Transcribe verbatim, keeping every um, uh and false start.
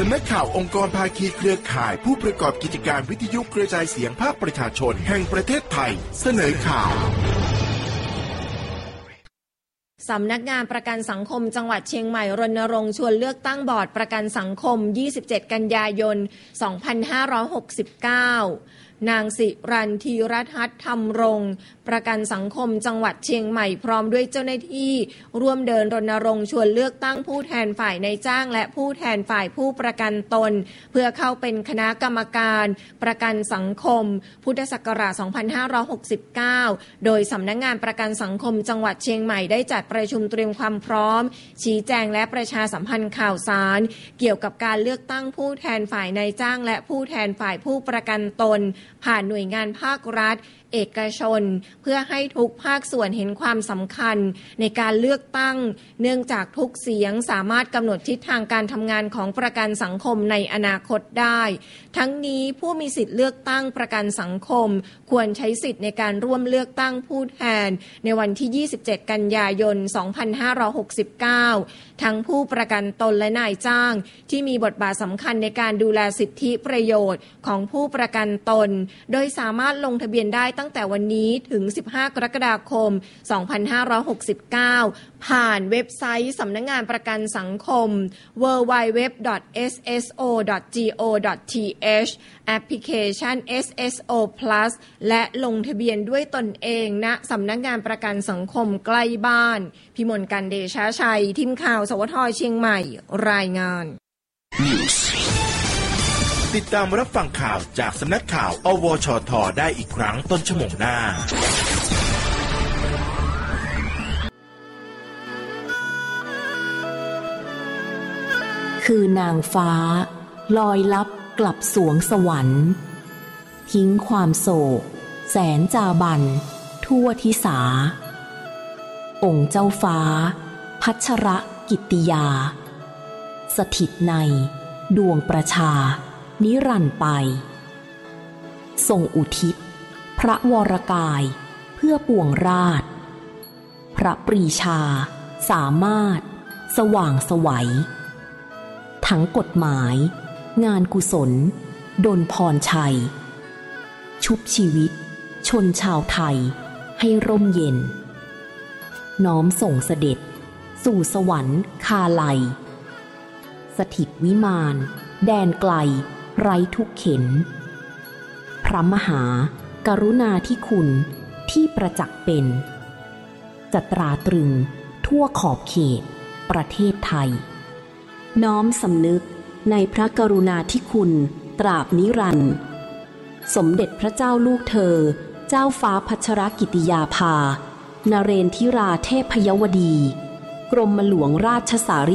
ำนักข่าวองค์กรภาคีเครือข่ายผู้ประกอบกิจการวิทยุกระจายเสียงภาคประชาชนแห่งประเทศไทยเสนอข่าวสำนักงานประกันสังคมจังหวัดเชียงใหม่รณรงค์ชวนเลือกตั้งบอร์ดประกันสังคมยี่สิบเจ็ดกันยายนสองพันห้าร้อยหกสิบเก้านางสิรันธีรทัศน์ธรรมรงค์ประกันสังคมจังหวัดเชียงใหม่พร้อมด้วยเจ้าหน้าที่ร่วมเดินรณรงค์ชวนเลือกตั้งผู้แทนฝ่ายนายจ้างและผู้แทนฝ่ายผู้ประกันตนเพื่อเข้าเป็นคณะกรรมการประกันสังคมพุทธศักราชสองพันห้าร้อยหกสิบเก้าโดยสำนักงานประกันสังคมจังหวัดเชียงใหม่ได้จัดประชุมเตรียมความพร้อมชี้แจงและประชาสัมพันธ์ข่าวสารเกี่ยวกับการเลือกตั้งผู้แทนฝ่ายนายจ้างและผู้แทนฝ่ายผู้ประกันตนผ่านหน่วยงานภาครัฐเอกชนเพื่อให้ทุกภาคส่วนเห็นความสำคัญในการเลือกตั้งเนื่องจากทุกเสียงสามารถกำหนดทิศทางการทำงานของประกันสังคมในอนาคตได้ทั้งนี้ผู้มีสิทธิ์เลือกตั้งประกันสังคมควรใช้สิทธิ์ในการร่วมเลือกตั้งผู้แทนในวันที่ยี่สิบเจ็ดกันยายนสองพันห้าร้อยหกสิบเก้าทั้งผู้ประกันตนและนายจ้างที่มีบทบาทสำคัญในการดูแลสิทธิประโยชน์ของผู้ประกันตนโดยสามารถลงทะเบียนได้ตั้งแต่วันนี้ถึงสิบห้ากรกฎาคมสองพันห้าร้อยหกสิบเก้าผ่านเว็บไซต์สำนักงานประกันสังคม ดับเบิลยู ดับเบิลยู ดับเบิลยู ดอท เอส เอส โอ ดอท จี โอ ดอท ที เอช แอปพลิเคชัน เอส เอส โอ Plus และลงทะเบียนด้วยตนเองณสำนักงานประกันสังคมใกล้บ้านพิมลกันเดชาชัยทีมข่าวสวทเชียงใหม่รายงานติดตามรับฟังข่าวจากสำนักข่าวอวชทได้อีกครั้งต้นชั่วโมงหน้าคือนางฟ้าลอยลับกลับสวงสวรรค์ทิ้งความโศกแสนจาบันทั่วทิสาองค์เจ้าฟ้าพัชรกิตติยาสถิตในดวงประชานิรันดร์ไปทรงอุทิศพระวรกายเพื่อปวงราชพระปรีชาสามารถสว่างไสวทั้งกฎหมายงานกุศลดลพรชัยชุบชีวิตชนชาวไทยให้ร่มเย็นน้อมส่งเสด็จสู่สวรรค์คาไลสถิตวิมานแดนไกลไร้ทุกเข็ญพระมหากรุณาธิคุณที่ประจักษ์เป็นจะตราตรึงทั่วขอบเขตประเทศไทยน้อมสำนึกในพระกรุณาธิคุณตราบนิรันดร์สมเด็จพระเจ้าลูกเธอเจ้าฟ้าพัชรกิติยาภานเรนทิราเทพยวดีกรมหลวงราชสาริ